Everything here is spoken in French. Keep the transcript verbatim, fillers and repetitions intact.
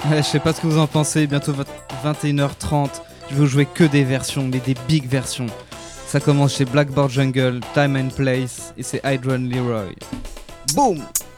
Ouais, je sais pas ce que vous en pensez, bientôt vingt et une heures trente, je vais vous jouer que des versions, mais des big versions. Ça commence chez Blackboard Jungle, Time and Place, et c'est Hydron Leroy. Boom!